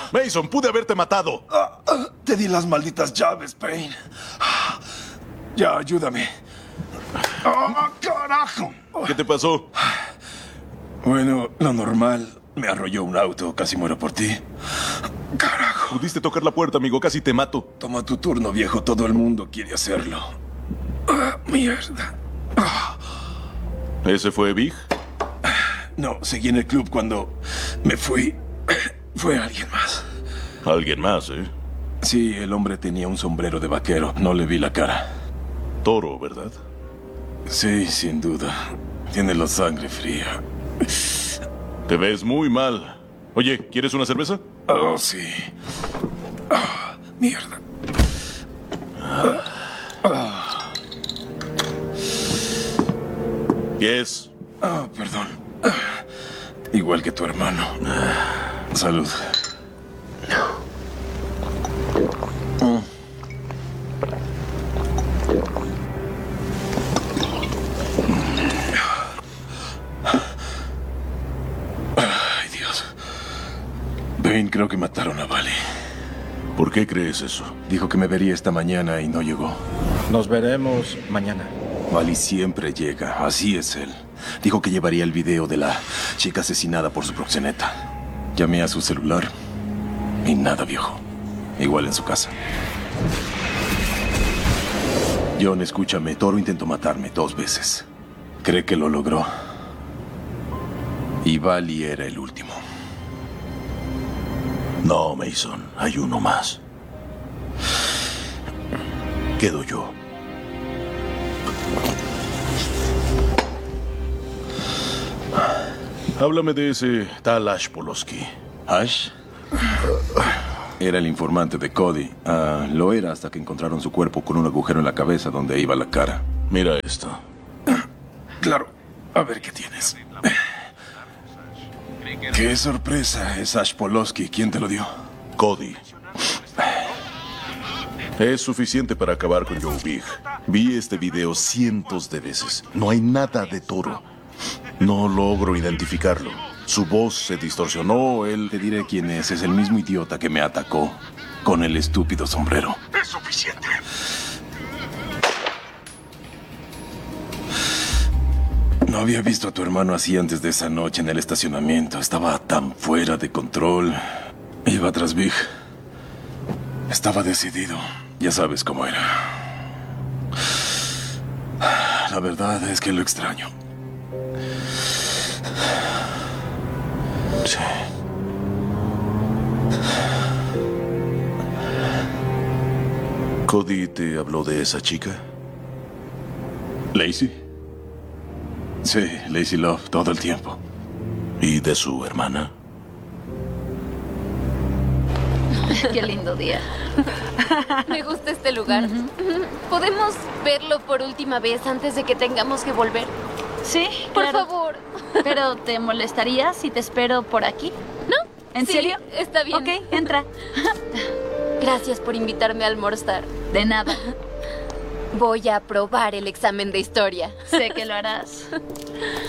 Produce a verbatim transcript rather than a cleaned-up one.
Mason, pude haberte matado. Ah, ah, te di las malditas llaves, Payne. Ah, ya, ayúdame. ¡Oh, carajo! ¿Qué te pasó? Bueno, lo normal. Me arrolló un auto, casi muero por ti. Carajo. Pudiste tocar la puerta, amigo, casi te mato. Toma tu turno, viejo. Todo el mundo quiere hacerlo. Ah, mierda. Ah. ¿Ese fue Big? No, seguí en el club cuando me fui. Fue alguien más. Alguien más, ¿eh? Sí, el hombre tenía un sombrero de vaquero. No le vi la cara. Toro, ¿verdad? Sí, sin duda. Tiene la sangre fría. Te ves muy mal. Oye, ¿quieres una cerveza? Oh, sí. Ah, mierda. Ah. Ah. Yes. Ah, perdón. Ah. Igual que tu hermano. Salud. Mm. Ay, Dios. Bane, creo que mataron a Valley. ¿Por qué crees eso? Dijo que me vería esta mañana y no llegó. Nos veremos mañana. Valley siempre llega, así es él. Dijo que llevaría el video de la chica asesinada por su proxeneta. Llamé a su celular y nada, viejo. Igual en su casa. John, escúchame. Toro intentó matarme dos veces. Cree que lo logró. Y Valley era el último. No, Mason. Hay uno más. Quedo yo. Háblame de ese tal Ash Polosky. ¿Ash? Era el informante de Cody. Uh, lo era hasta que encontraron su cuerpo con un agujero en la cabeza donde iba la cara. Mira esto. Claro. A ver qué tienes. ¡Qué sorpresa! Es Ash Polosky. ¿Quién te lo dio? Cody. Es suficiente para acabar con Joe Big. Vi este video cientos de veces. No hay nada de Toro. No logro identificarlo. Su voz se distorsionó, él... Te diré quién es. Es el mismo idiota que me atacó con el estúpido sombrero. Es suficiente. No había visto a tu hermano así antes de esa noche en el estacionamiento. Estaba tan fuera de control. Iba tras Big. Estaba decidido. Ya sabes cómo era. La verdad es que lo extraño. Sí. ¿Cody te habló de esa chica? ¿Lacey? Sí, Lacey Love, todo el tiempo. ¿Y de su hermana? Qué lindo día. Me gusta este lugar. ¿Podemos verlo por última vez antes de que tengamos que volver? Sí, Por claro. favor. ¿Pero te molestaría si te espero por aquí? ¿No? ¿En Sí, serio? está bien. Ok, entra. Gracias por invitarme a almorzar. De nada. Voy a aprobar el examen de historia. Sé que lo harás.